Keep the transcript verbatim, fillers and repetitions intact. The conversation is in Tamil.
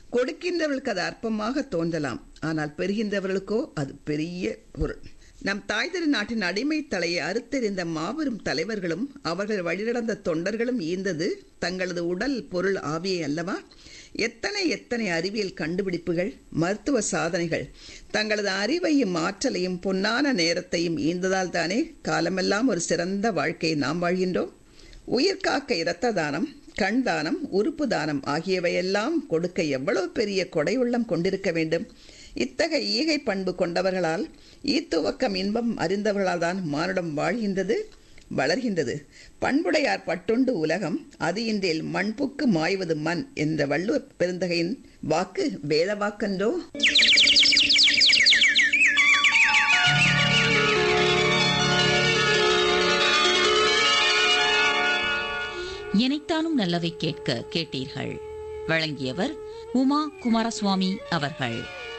கொடுக்கின்றவர்களுக்கு அது அற்பமாக தோன்றலாம், ஆனால் பெறுகின்றவர்களுக்கோ அது பெரிய பொருள். நம் தாய் திரு நாட்டின் அடிமை தலையை அறுத்தெறிந்த மாபெரும் தலைவர்களும் அவர்கள் வழிநடந்த தொண்டர்களும் ஈந்தது தங்களது உடல் பொருள் ஆவியை அல்லவா? எத்தனை எத்தனை அறிவியல் கண்டுபிடிப்புகள், மருத்துவ சாதனைகள் தங்களது அறிவையும் ஆற்றலையும் பொன்னான நேரத்தையும் ஈந்ததால் தானே காலமெல்லாம் ஒரு சிறந்த வாழ்க்கையை நாம் வாழ்கின்றோம். உயிர் காக்க இரத்த தானம், கண் தானம், உறுப்பு தானம் ஆகியவையெல்லாம் கொடுக்க எவ்வளவு பெரிய கொடை உள்ளம் கொண்டிருக்க வேண்டும். இத்தகைய ஈகை பண்பு கொண்டவர்களால், ஈத்துவக்கம் இன்பம் அறிந்தவர்களால் தான் மானுடம் வாழ்கின்றது, வளர்கின்றது. பண்புடையார் பட்டுண்டு உலகம், அது இன்றில் மண்புக்கு மாய்வது மண் என்ற வள்ளுவர் பெருந்தகையின் வாக்கு வேத வாக்கன்றோ? இணைத்தானும் நல்லவை கேட்க கேட்டீர்கள். வழங்கியவர் உமா குமாரசுவாமி அவர்கள்.